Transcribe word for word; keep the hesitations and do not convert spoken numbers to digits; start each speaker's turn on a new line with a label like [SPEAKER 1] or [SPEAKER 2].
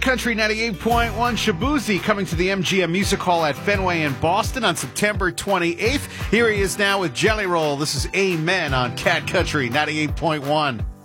[SPEAKER 1] Cat Country ninety-eight point one, Shaboozey coming to the M G M Music Hall at Fenway in Boston on September twenty-eighth. Here he is now with Jelly Roll. This is Amen on Cat Country ninety-eight point one.